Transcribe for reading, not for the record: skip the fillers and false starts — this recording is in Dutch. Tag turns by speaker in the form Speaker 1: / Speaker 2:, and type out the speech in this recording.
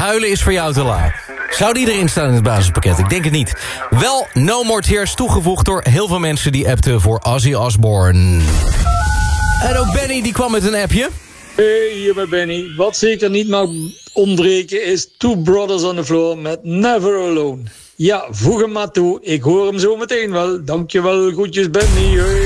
Speaker 1: Huilen is voor jou te laat. Zou die erin staan in het basispakket? Ik denk het niet. Wel No More Tears toegevoegd door heel veel mensen die appten voor Ozzy Osbourne. En ook Benny die kwam met een appje.
Speaker 2: Hey, hier bij Benny. Wat zeker niet mag ontbreken is Two Brothers on the Floor met Never Alone. Ja, voeg hem maar toe. Ik hoor hem zo meteen wel. Dankjewel, groetjes Benny. Hey.